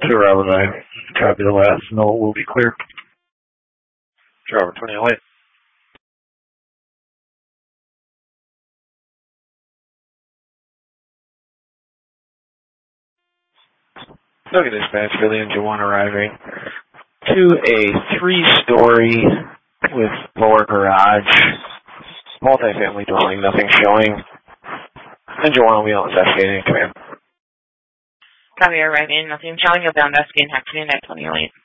Bravo 9. Copy the last. No, will be clear. Driver 2008. Look at dispatch for the engine 1 arriving to a 3-story with lower garage, multi-family dwelling, nothing showing. Engine 1 will be on investigating command. Copy, arriving, nothing showing, you'll be on investigating, happening at 2008.